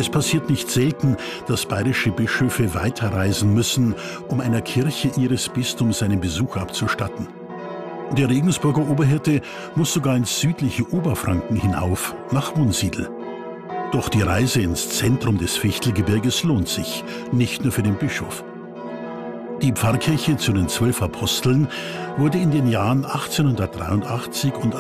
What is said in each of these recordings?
Es passiert nicht selten, dass bayerische Bischöfe weiterreisen müssen, um einer Kirche ihres Bistums einen Besuch abzustatten. Der Regensburger Oberhirte muss sogar ins südliche Oberfranken hinauf, nach Wunsiedel. Doch die Reise ins Zentrum des Fichtelgebirges lohnt sich, nicht nur für den Bischof. Die Pfarrkirche zu den 12 Aposteln wurde in den Jahren 1883 und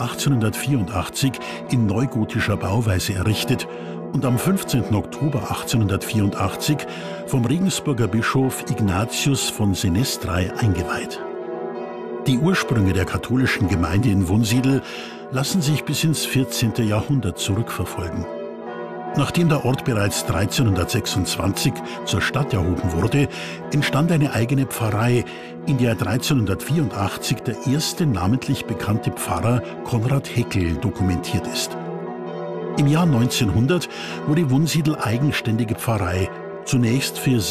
1884 in neugotischer Bauweise errichtet und am 15. Oktober 1884 vom Regensburger Bischof Ignatius von Senestrei eingeweiht. Die Ursprünge der katholischen Gemeinde in Wunsiedel lassen sich bis ins 14. Jahrhundert zurückverfolgen. Nachdem der Ort bereits 1326 zur Stadt erhoben wurde, entstand eine eigene Pfarrei, in der 1384 der erste namentlich bekannte Pfarrer Konrad Heckel dokumentiert ist. Im Jahr 1900 wurde Wunsiedel eigenständige Pfarrei, zunächst für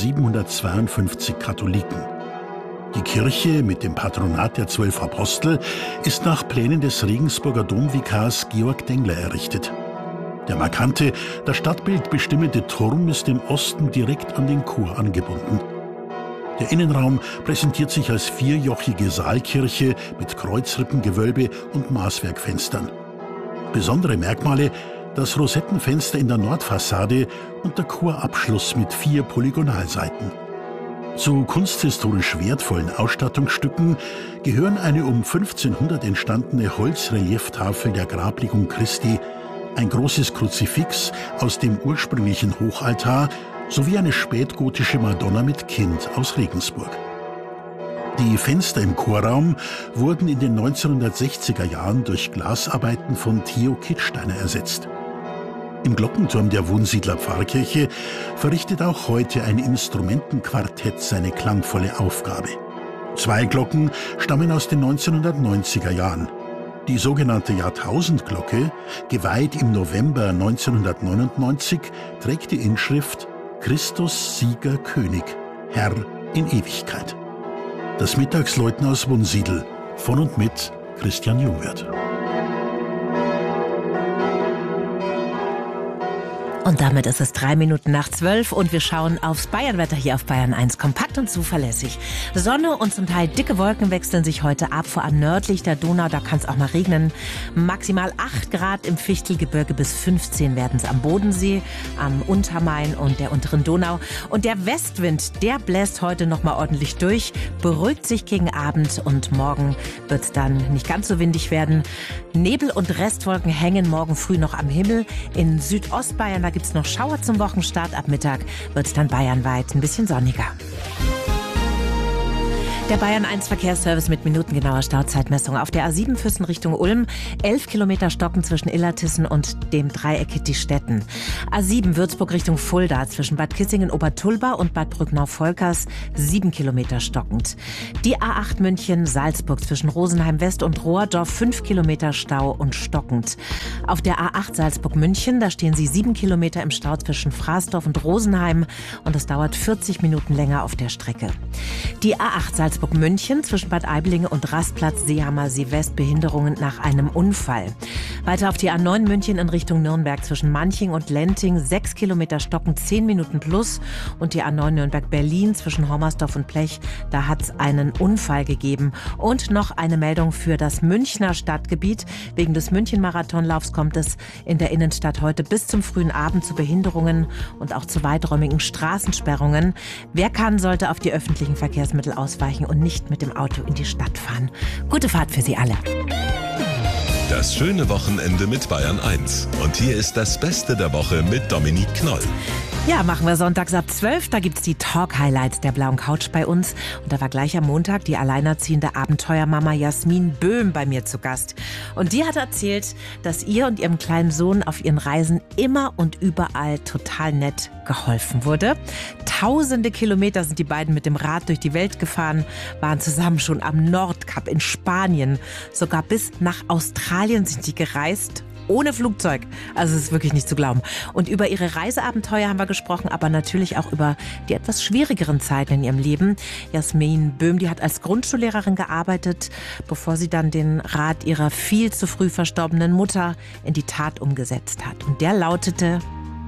752 Katholiken. Die Kirche mit dem Patronat der 12 Apostel ist nach Plänen des Regensburger Domvikars Georg Dengler errichtet. Der markante, das Stadtbild bestimmende Turm ist im Osten direkt an den Chor angebunden. Der Innenraum präsentiert sich als vierjochige Saalkirche mit Kreuzrippengewölbe und Maßwerkfenstern. Besondere Merkmale: das Rosettenfenster in der Nordfassade und der Chorabschluss mit 4 Polygonalseiten. Zu kunsthistorisch wertvollen Ausstattungsstücken gehören eine um 1500 entstandene Holzrelieftafel der Grablegung Christi, ein großes Kruzifix aus dem ursprünglichen Hochaltar sowie eine spätgotische Madonna mit Kind aus Regensburg. Die Fenster im Chorraum wurden in den 1960er Jahren durch Glasarbeiten von Theo Kittsteiner ersetzt. Im Glockenturm der Wunsiedler Pfarrkirche verrichtet auch heute ein Instrumentenquartett seine klangvolle Aufgabe. 2 Glocken stammen aus den 1990er Jahren. Die sogenannte Jahrtausendglocke, geweiht im November 1999, trägt die Inschrift Christus Sieger König, Herr in Ewigkeit. Das Mittagsläuten aus Wunsiedel, von und mit Christian Jungwirth. Und damit ist es 3 Minuten nach 12 und wir schauen aufs Bayernwetter hier auf Bayern 1. Kompakt und zuverlässig. Sonne und zum Teil dicke Wolken wechseln sich heute ab, vor allem nördlich der Donau, da kann es auch mal regnen. Maximal 8 Grad im Fichtelgebirge, bis 15 werden es am Bodensee, am Untermain und der unteren Donau. Und der Westwind, der bläst heute noch mal ordentlich durch, beruhigt sich gegen Abend und morgen wird es dann nicht ganz so windig werden. Nebel und Restwolken hängen morgen früh noch am Himmel. In Südostbayern, da gibt es noch Schauer zum Wochenstart. Ab Mittag wird es dann bayernweit ein bisschen sonniger. Der Bayern 1 Verkehrsservice mit minutengenauer Stauzeitmessung. Auf der A7 Füssen Richtung Ulm 11 Kilometer stocken zwischen Illertissen und dem Dreieck Kittistetten. A7 Würzburg Richtung Fulda zwischen Bad Kissingen-Obertulba und Bad Brücknau-Volkers 7 Kilometer stockend. Die A8 München Salzburg zwischen Rosenheim West und Rohrdorf 5 Kilometer Stau und stockend. Auf der A8 Salzburg München, da stehen Sie 7 Kilometer im Stau zwischen Fraßdorf und Rosenheim und es dauert 40 Minuten länger auf der Strecke. Die A8 Salzburg München zwischen Bad Aiblinge und Rastplatz Seehammer See West Behinderungen nach einem Unfall. Weiter auf die A9 München in Richtung Nürnberg zwischen Manching und Lenting 6 Kilometer stocken 10 Minuten plus und die A9 Nürnberg-Berlin zwischen Hommersdorf und Blech, da hat es einen Unfall gegeben. Und noch eine Meldung für das Münchner Stadtgebiet. Wegen des München-Marathonlaufs kommt es in der Innenstadt heute bis zum frühen Abend zu Behinderungen und auch zu weiträumigen Straßensperrungen. Wer kann, sollte auf die öffentlichen Verkehrsmittel ausweichen und nicht mit dem Auto in die Stadt fahren. Gute Fahrt für Sie alle. Das schöne Wochenende mit Bayern 1. Und hier ist das Beste der Woche mit Dominique Knoll. Ja, machen wir sonntags ab 12. Da gibt's die Talk-Highlights der blauen Couch bei uns. Und da war gleich am Montag die alleinerziehende Abenteuermama Jasmin Böhm bei mir zu Gast. Und die hat erzählt, dass ihr und ihrem kleinen Sohn auf ihren Reisen immer und überall total nett geholfen wurde. Tausende Kilometer sind die beiden mit dem Rad durch die Welt gefahren, waren zusammen schon am Nordkap in Spanien. Sogar bis nach Australien sind die gereist. Ohne Flugzeug. Also es ist wirklich nicht zu glauben. Und über ihre Reiseabenteuer haben wir gesprochen, aber natürlich auch über die etwas schwierigeren Zeiten in ihrem Leben. Jasmin Böhm, die hat als Grundschullehrerin gearbeitet, bevor sie dann den Rat ihrer viel zu früh verstorbenen Mutter in die Tat umgesetzt hat. Und der lautete: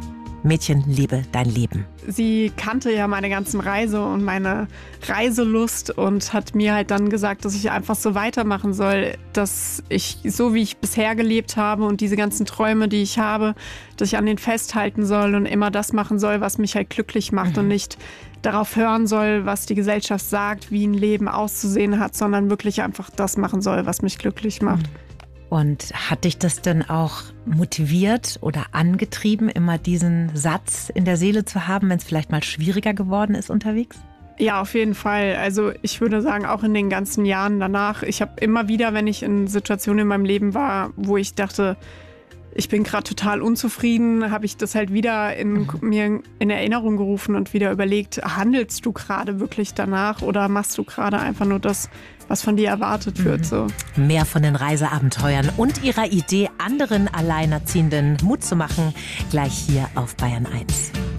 Mädchen, liebe dein Leben. Sie kannte ja meine ganzen Reise und meine Reiselust und hat mir halt dann gesagt, dass ich einfach so weitermachen soll, dass ich so wie ich bisher gelebt habe und diese ganzen Träume, die ich habe, dass ich an denen festhalten soll und immer das machen soll, was mich halt glücklich macht und nicht darauf hören soll, was die Gesellschaft sagt, wie ein Leben auszusehen hat, sondern wirklich einfach das machen soll, was mich glücklich macht. Und hat dich das denn auch motiviert oder angetrieben, immer diesen Satz in der Seele zu haben, wenn es vielleicht mal schwieriger geworden ist unterwegs? Ja, auf jeden Fall. Also ich würde sagen, auch in den ganzen Jahren danach. Ich habe immer wieder, wenn ich in Situationen in meinem Leben war, wo ich dachte, ich bin gerade total unzufrieden, habe ich das halt wieder mir in Erinnerung gerufen und wieder überlegt, handelst du gerade wirklich danach oder machst du gerade einfach nur das, was von dir erwartet wird? So. Mehr von den Reiseabenteuern und ihrer Idee, anderen Alleinerziehenden Mut zu machen, gleich hier auf Bayern 1.